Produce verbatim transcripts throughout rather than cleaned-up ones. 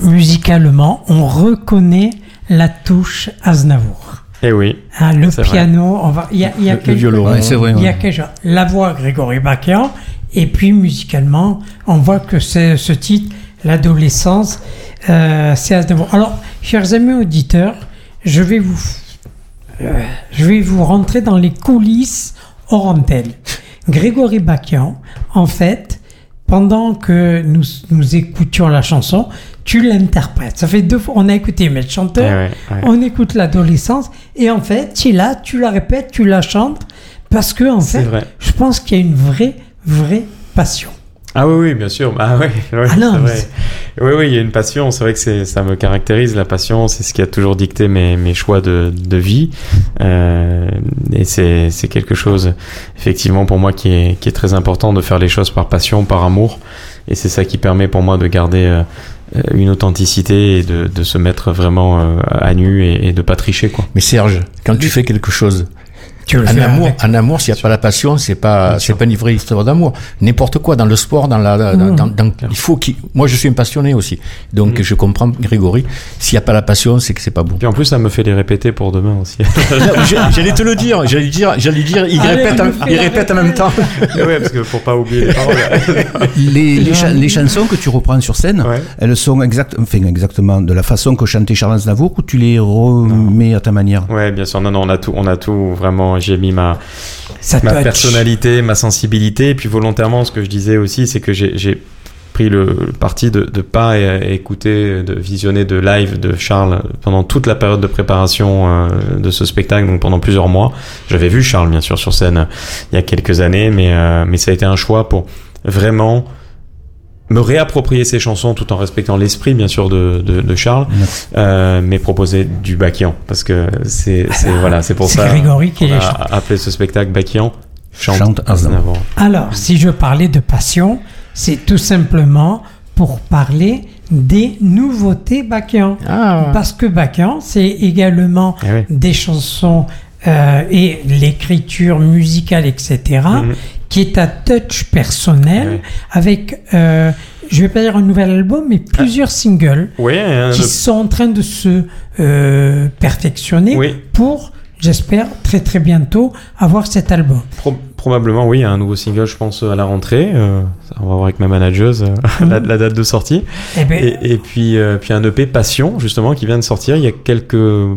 musicalement, on reconnaît la touche Aznavour. Eh oui. Hein, le c'est piano, on va, il y a, il y a Le, quelque, le violon. Ouais, c'est vrai. il y a Ouais. quelque chose. La voix Grégory Bakian, et puis musicalement, on voit que c'est ce titre, l'adolescence, euh, c'est Aznavour. Alors, chers amis auditeurs, je vais vous, euh, je vais vous rentrer dans les coulisses hors antenne. Grégory Bakian, en fait, pendant que nous, nous écoutions la chanson, tu l'interprètes. Ça fait deux fois, on a écouté Maître Chanteur, Eh ouais, ouais. on écoute l'adolescence, et en fait, tu es là, tu la répètes, tu la chantes, parce que, en C'est fait, vrai. je pense qu'il y a une vraie, vraie passion. Ah oui, oui, bien sûr. Ah ouais, ouais, Ah non, c'est mais vrai. Oui, oui, il y a une passion. C'est vrai que c'est, ça me caractérise, la passion. C'est ce qui a toujours dicté mes, mes choix de, de vie. Euh, et c'est, c'est quelque chose, effectivement, pour moi, qui est, qui est très important de faire les choses par passion, par amour. Et c'est ça qui permet pour moi de garder euh, une authenticité et de, de se mettre vraiment euh, à nu et, et de pas tricher, quoi. Mais Serge, quand tu fais quelque chose, Tu le en fais amour, avec- en amour, s'il n'y a pas la passion, c'est pas, Bien c'est sûr. pas une vraie histoire d'amour. N'importe quoi, dans le sport, dans la, dans, Mmh. dans, dans- il faut qu'il, moi je suis un passionné aussi. Donc Mmh. je comprends Grégory. S'il n'y a pas la passion, c'est que c'est pas bon. Puis en plus, ça me fait les répéter pour demain aussi. J'allais te le dire, j'allais dire, j'allais dire, il Allez, répète, il en, nous fait il la répète en même temps. Ouais, parce que pour pas oublier les paroles. Les, les, cha- les chansons que tu reprends sur scène, Ouais. elles sont exact, enfin, exactement de la façon que chantait Charles Aznavour, ou tu les remets à ta manière? Ouais, bien sûr. Non, non, on a tout, on a tout vraiment. J'ai mis ma, Ça ma touch. personnalité, ma sensibilité, et puis volontairement, ce que je disais aussi, c'est que j'ai, j'ai pris le, le parti de de pas é- écouter, de visionner de live de Charles pendant toute la période de préparation euh, de ce spectacle, donc pendant plusieurs mois. J'avais vu Charles, bien sûr, sur scène euh, il y a quelques années, mais euh, mais ça a été un choix pour vraiment me réapproprier ces chansons tout en respectant l'esprit, bien sûr, de, de, de Charles, euh, mais proposer du Bakian, parce que c'est, c'est, voilà, c'est pour C'est ça Grégory qui qu'on les a chante. appelé ce spectacle Bakian chante, Chante Aznavour. Aznavour. Alors, si je parlais de passion, c'est tout simplement pour parler des nouveautés Bakian. Ah. Parce que Bakian, c'est également Eh oui. des chansons euh, et l'écriture musicale, et cetera, Mhm. qui est à touch personnel, Eh oui. avec, euh, je vais pas dire un nouvel album, mais plusieurs singles Oui, hein, qui le- sont en train de se euh, perfectionner Oui. pour, j'espère, très très bientôt avoir cet album. pro- probablement, oui, un nouveau single, je pense, à la rentrée. Euh, ça, on va voir avec ma manageuse euh, la, la date de sortie. Eh ben, Et, et puis, euh, puis un E P Passion, justement, qui vient de sortir il y a quelques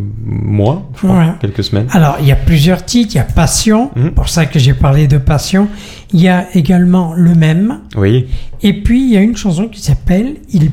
mois, je crois, Ouais. quelques semaines. Alors, il y a plusieurs titres. Il y a Passion, Mhm. pour ça que j'ai parlé de Passion. Il y a également Le Même. Oui, Et puis, il y a une chanson qui s'appelle Il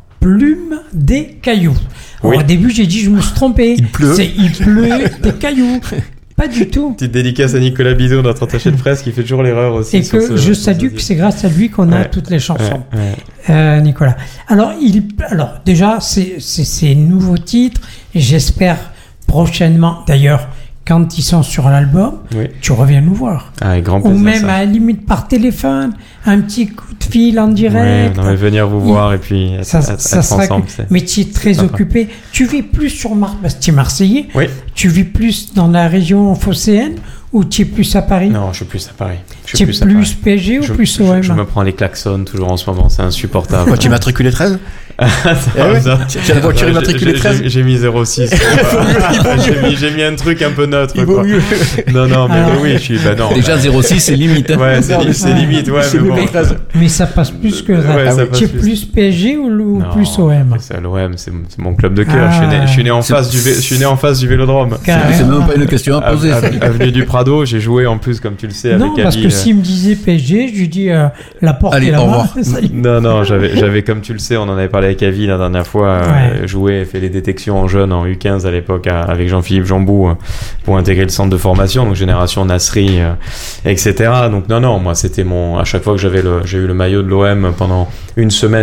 plume des cailloux. Alors, Oui. au début, j'ai dit, je me suis trompé. Il pleut. C'est Il pleut des cailloux. Pas du tout. petite dédicace à Nicolas Bidot, notre attaché de presse, qui fait toujours l'erreur aussi. Et sur que ce- je sur ce salue que disque. c'est grâce à lui qu'on a Ouais. toutes les chansons. Ouais, ouais. Euh, Nicolas. Alors, il, alors déjà, c'est, c'est, c'est nouveau titre. Et j'espère prochainement, d'ailleurs, quand ils sont sur l'album, Oui. tu reviens nous voir. Ah, avec grand Ou plaisir. même ça. à la limite par téléphone, un petit coup de fil en Ouais, direct. non, mais venir vous Il- voir et puis être, ça, être- ça être sera ensemble. que- c'est- Mais tu es très sympa. occupé. Tu vis plus sur Mar... parce que tu es Marseillais. Oui. Tu vis plus dans la région phocéenne ou tu es plus à Paris? Non, je suis plus à Paris. Je Tu suis es plus, à plus Paris. P S G ou Je, plus je- O M? je me prends les klaxons toujours en ce moment, c'est insupportable. Quoi, tu es matriculé treize? Ah, Eh ouais, ça. tu tu as la voiture Non, immatriculée j'ai- treize? j'ai- J'ai mis zéro six. j'ai, mis, j'ai mis un truc un peu neutre. Il vaut Quoi. mieux. Non, non, mais Alors- oui, je suis. Bah non. Déjà zéro six, c'est limite. hein. Ouais, c'est, li- c'est limite, ouais, C'est mais mieux bon. que treize. Mais ça passe plus que ça. Ouais, Ah ça oui. passe Tu es plus. plus P S G ou, ou Non, plus O M? C'est l'O M, c'est, c'est mon club de cœur. Ah. Je, suis né, je suis né en C'est- face du, vé- je suis né en face du Vélodrome. Carrément. C'est même pas une question à Ave- poser. ave- Avenue du Prado, j'ai joué en plus, comme tu le sais, Non, avec parce Ali. que euh, s'il me disait P S G, je lui dis euh, la porte Allez, est au là-bas. revoir. Salut. Non, non, j'avais, j'avais, comme tu le sais, on en avait parlé avec Avi la dernière fois, euh, joué, fait les détections en jeunes en U quinze à l'époque à- avec Jean-Philippe Jambou euh, pour intégrer le centre de formation, donc génération Nasri, euh, et cetera. Donc non, non, moi c'était mon, à chaque fois que j'avais le, j'ai eu le maillot de l'O M pendant une semaine.